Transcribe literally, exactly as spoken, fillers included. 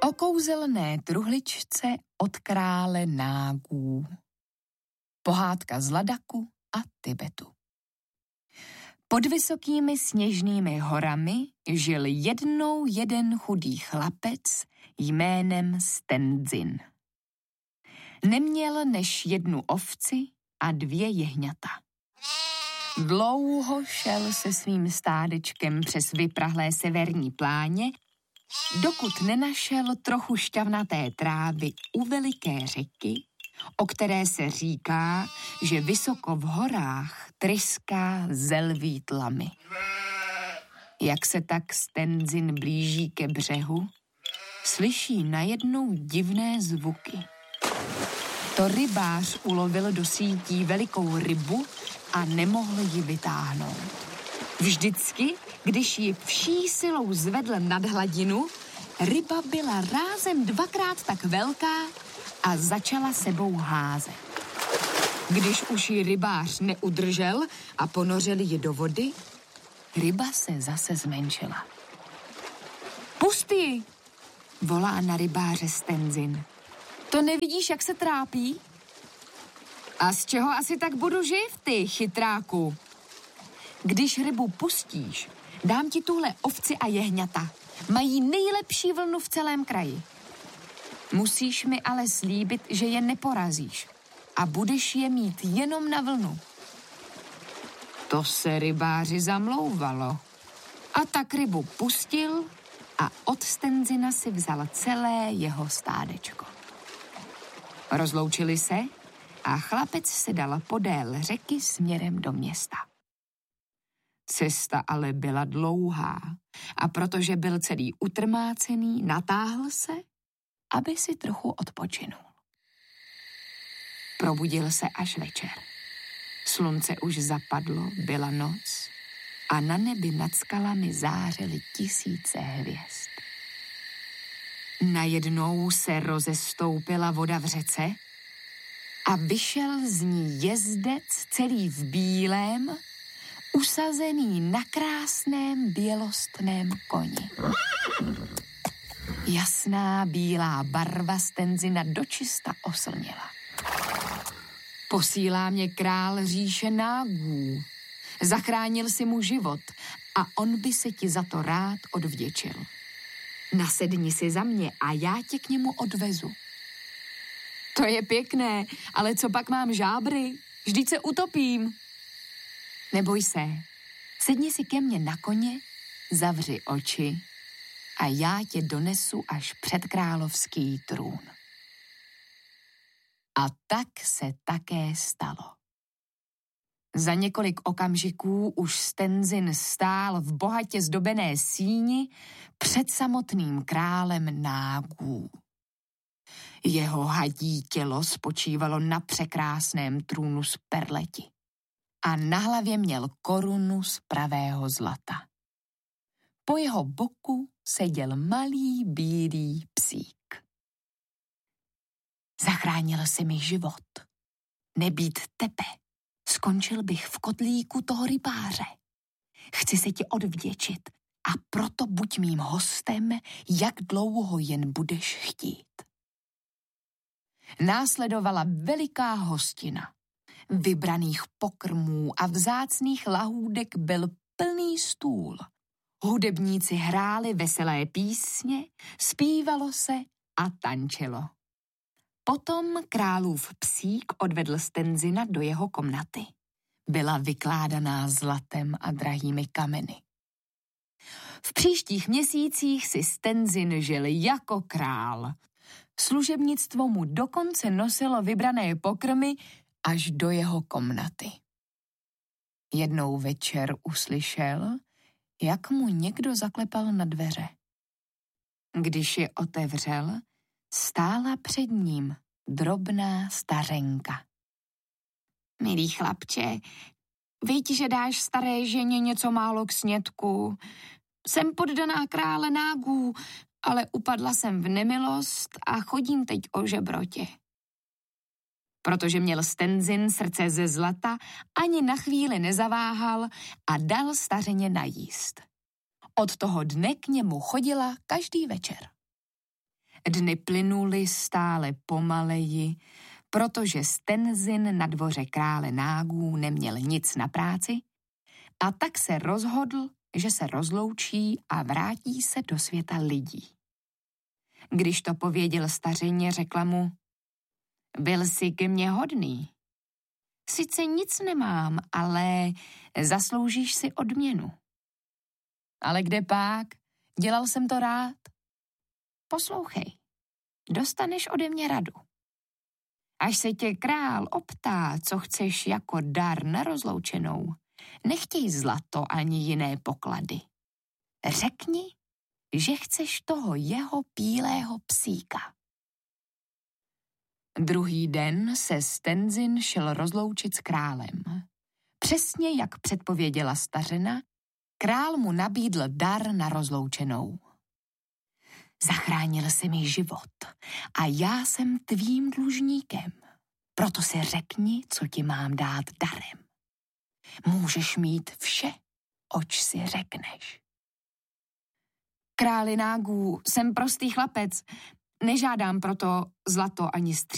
O kouzelné truhličce od krále nágů. Pohádka z Ladaku a Tibetu. Pod vysokými sněžnými horami žil jednou jeden chudý chlapec jménem Stenzin. Neměl než jednu ovci a dvě jehňata. Dlouho šel se svým stádečkem přes vyprahlé severní pláně, dokud nenašel trochu šťavnaté trávy u veliké řeky, o které se říká, že vysoko v horách tryská zelví tlamy. Jak se tak Stenzin blíží ke břehu, slyší najednou divné zvuky. To rybář ulovil do sítí velikou rybu a nemohl ji vytáhnout. Vždycky, když ji vší silou zvedl nad hladinu, ryba byla rázem dvakrát tak velká a začala sebou házet. Když už ji rybář neudržel a ponořil ji do vody, ryba se zase zmenšila. Pusť ji, volá na rybáře Stenzin. To nevidíš, jak se trápí? A z čeho asi tak budu živ, ty chytráku? Když rybu pustíš, dám ti tuhle ovci a jehňata. Mají nejlepší vlnu v celém kraji. Musíš mi ale slíbit, že je neporazíš a budeš je mít jenom na vlnu. To se rybáři zamlouvalo. A tak rybu pustil a od Stenzina si vzal celé jeho stádečko. Rozloučili se a chlapec se dal podél řeky směrem do města. Cesta ale byla dlouhá a protože byl celý utrmácený, natáhl se, aby si trochu odpočinul. Probudil se až večer. Slunce už zapadlo, byla noc a na nebi nad skalami zářily tisíce hvězd. Najednou se rozestoupila voda v řece a vyšel z ní jezdec celý v bílém, usazený na krásném bělostném koni. Jasná bílá barva Stenzina dočista oslnila. Posílá mě král říše nágů. Zachránil si mu život a on by se ti za to rád odvděčil. Nasedni si za mě a já tě k němu odvezu. To je pěkné, ale co pak mám žábry? Vždyť se utopím. Neboj se, sedni si ke mně na koně, zavři oči a já tě donesu až před královský trůn. A tak se také stalo. Za několik okamžiků už Stenzin stál v bohatě zdobené síni před samotným králem nágů. Jeho hadí tělo spočívalo na překrásném trůnu z perleti a na hlavě měl korunu z pravého zlata. Po jeho boku seděl malý bílý psík. Zachránil si mi život. Nebýt tebe, skončil bych v kotlíku toho rybáře. Chci se ti odvděčit a proto buď mým hostem, jak dlouho jen budeš chtít. Následovala veliká hostina. Vybraných pokrmů a vzácných lahůdek byl plný stůl. Hudebníci hráli veselé písně, zpívalo se a tančilo. Potom králův psík odvedl Stenzina do jeho komnaty. Byla vykládaná zlatem a drahými kameny. V příštích měsících si Stenzin žil jako král. Služebnictvo mu dokonce nosilo vybrané pokrmy až do jeho komnaty. Jednou večer uslyšel, jak mu někdo zaklepal na dveře. Když je otevřel, stála před ním drobná stařenka. Milý chlapče, viď, že dáš staré ženě něco málo k snědku. Jsem poddaná krále nágů, ale upadla jsem v nemilost a chodím teď o žebrotě. Protože měl Stenzin srdce ze zlata, ani na chvíli nezaváhal a dal stařeně najíst. Od toho dne k němu chodila každý večer. Dny plynuly stále pomaleji, protože Tenzin na dvoře krále nágů neměl nic na práci a tak se rozhodl, že se rozloučí a vrátí se do světa lidí. Když to pověděl stařině, řekla mu: byl jsi ke mně hodný. Sice nic nemám, ale zasloužíš si odměnu. Ale kde pak? Dělal jsem to rád. Poslouchej, dostaneš ode mě radu. Až se tě král optá, co chceš jako dar na rozloučenou, nechtěj zlato ani jiné poklady. Řekni, že chceš toho jeho bílého psíka. Druhý den se Tenzin šel rozloučit s králem. Přesně jak předpověděla stařena, král mu nabídl dar na rozloučenou. Zachránil jsi mi život a já jsem tvým dlužníkem. Proto si řekni, co ti mám dát darem. Můžeš mít vše, oč si řekneš. Králi nágů, jsem prostý chlapec, nežádám proto zlato ani stříbro.